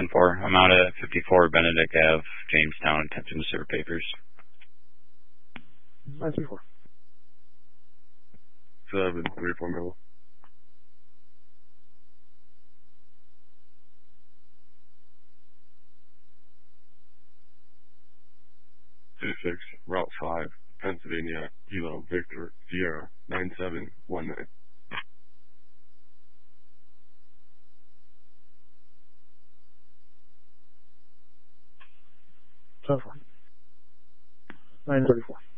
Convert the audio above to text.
10-4. I'm out at 54 Benedict Ave, Jamestown, attempting to serve papers. 934. 734 middle. 26, Route 5, Pennsylvania, Kilo, Victor, Sierra, 9719. 934.